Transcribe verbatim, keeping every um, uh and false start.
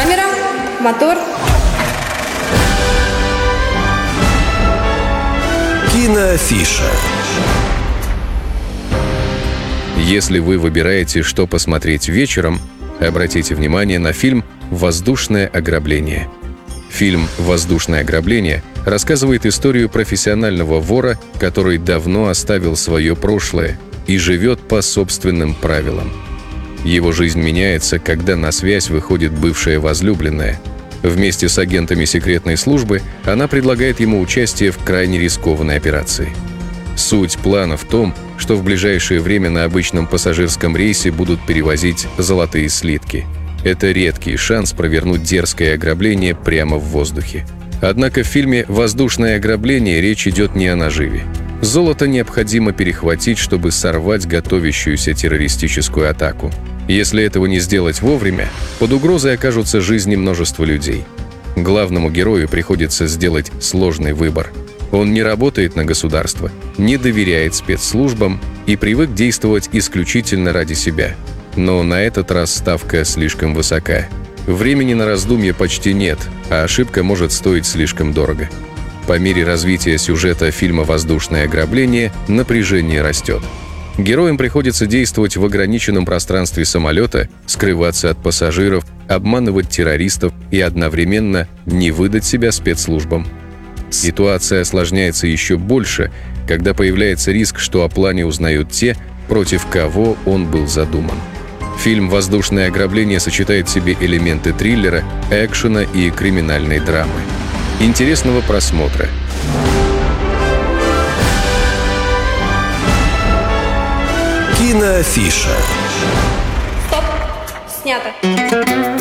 Камера, мотор. Киноафиша. Если вы выбираете, что посмотреть вечером, обратите внимание на фильм «Воздушное ограбление». Фильм «Воздушное ограбление» рассказывает историю профессионального вора, который давно оставил свое прошлое и живет по собственным правилам. Его жизнь меняется, когда на связь выходит бывшая возлюбленная. Вместе с агентами секретной службы она предлагает ему участие в крайне рискованной операции. Суть плана в том, что в ближайшее время на обычном пассажирском рейсе будут перевозить золотые слитки. Это редкий шанс провернуть дерзкое ограбление прямо в воздухе. Однако в фильме «Воздушное ограбление» речь идет не о наживе. Золото необходимо перехватить, чтобы сорвать готовящуюся террористическую атаку. Если этого не сделать вовремя, под угрозой окажутся жизни множества людей. Главному герою приходится сделать сложный выбор. Он не работает на государство, не доверяет спецслужбам и привык действовать исключительно ради себя. Но на этот раз ставка слишком высока. Времени на раздумье почти нет, а ошибка может стоить слишком дорого. По мере развития сюжета фильма «Воздушное ограбление» напряжение растет. Героям приходится действовать в ограниченном пространстве самолета, скрываться от пассажиров, обманывать террористов и одновременно не выдать себя спецслужбам. Ситуация осложняется еще больше, когда появляется риск, что о плане узнают те, против кого он был задуман. Фильм «Воздушное ограбление» сочетает в себе элементы триллера, экшена и криминальной драмы. Интересного просмотра! Киноафиша. Стоп. Снято.